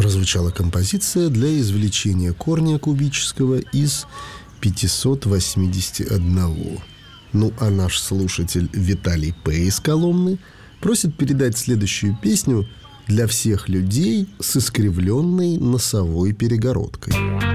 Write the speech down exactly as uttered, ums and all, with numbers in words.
прозвучала композиция для извлечения корня кубического из пятьсот восемьдесят один. Ну а наш слушатель Виталий П. из Коломны просит передать следующую песню для всех людей с искривленной носовой перегородкой.